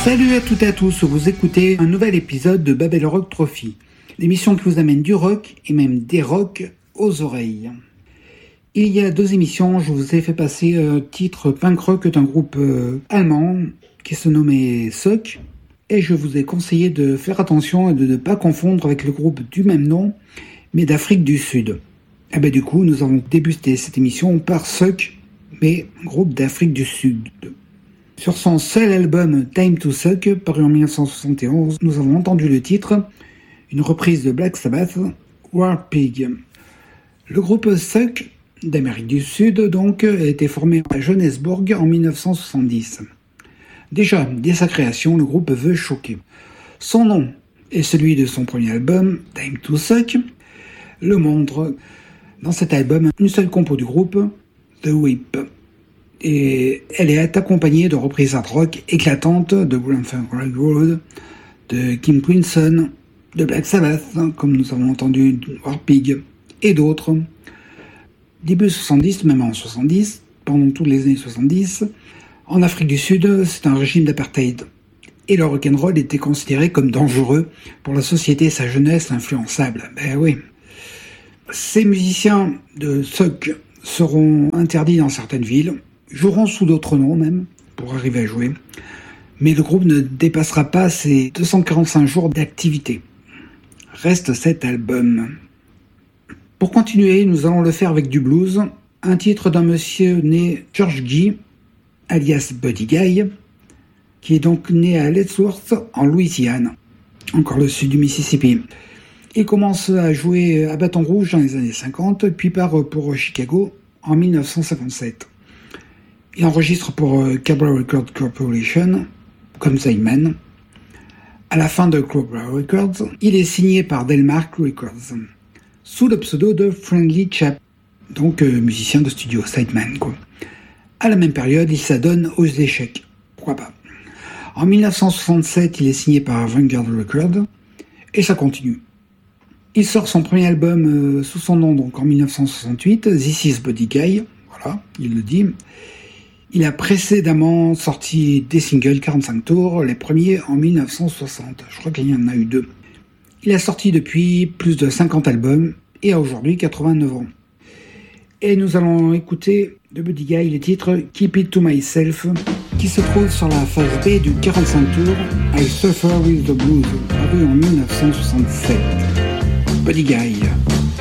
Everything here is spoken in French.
Salut à toutes et à tous, vous écoutez un nouvel épisode de Babel Rock Trophy, l'émission qui vous amène du rock et même des rocks aux oreilles. Il y a 2 émissions, je vous ai fait passer un titre punk rock d'un groupe allemand qui se nommait Suck, et je vous ai conseillé de faire attention et de ne pas confondre avec le groupe du même nom, mais d'Afrique du Sud. Et du coup, nous avons débuté cette émission par Suck, mais groupe d'Afrique du Sud. Sur son seul album Time to Suck, paru en 1971, nous avons entendu le titre, une reprise de Black Sabbath, War Pig. Le groupe Suck, d'Amérique du Sud donc, a été formé à Johannesburg en 1970. Déjà, dès sa création, le groupe veut choquer. Son nom est celui de son premier album, Time to Suck. Le montre dans cet album une seule compo du groupe, The Whip. Et elle est accompagnée de reprises hard rock éclatantes de Grand Funk Railroad, de King Crimson, de Black Sabbath, comme nous avons entendu War Pig, et d'autres. Début 70, même en 70, pendant toutes les années 70, en Afrique du Sud, c'est un régime d'apartheid. Et le rock'n'roll était considéré comme dangereux pour la société et sa jeunesse influençable. Oui. Ces musiciens de Suck seront interdits dans certaines villes, joueront sous d'autres noms même, pour arriver à jouer. Mais le groupe ne dépassera pas ses 245 jours d'activité. Reste cet album. Pour continuer, nous allons le faire avec du blues, un titre d'un monsieur né George Guy, alias Buddy Guy, qui est donc né à Lettsworth, en Louisiane, encore le sud du Mississippi. Il commence à jouer à Bâton Rouge dans les années 50, puis part pour Chicago en 1957. Il enregistre pour Cobra Record Corporation, comme sideman. À la fin de Cobra Records, il est signé par Delmark Records, sous le pseudo de Friendly Chap, donc musicien de studio, sideman quoi. À la même période, il s'adonne aux échecs. Pourquoi pas. En 1967, il est signé par Vanguard Records, et ça continue. Il sort son premier album sous son nom, donc en 1968, This is Buddy Guy, voilà, il le dit. Il a précédemment sorti des singles 45 tours, les premiers en 1960. Je crois qu'il y en a eu 2. Il a sorti depuis plus de 50 albums et a aujourd'hui 89 ans. Et nous allons écouter de Buddy Guy les titres Keep It To Myself, qui se trouve sur la phase B du 45 tours I Suffer With The Blues, paru en 1967. Buddy Guy.